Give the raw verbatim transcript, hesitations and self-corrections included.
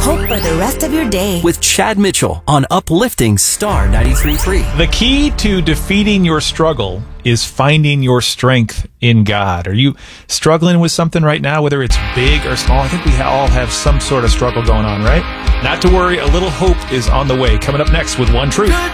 hope for the rest of your day. With Chad Mitchell on Uplifting Star ninety-three point three. The key to defeating your struggle is finding your strength in God. Are you struggling with something right now, whether it's big or small? I think we all have some sort of struggle going on, right? Not to worry, a little hope is on the way. Coming up next with One Truth.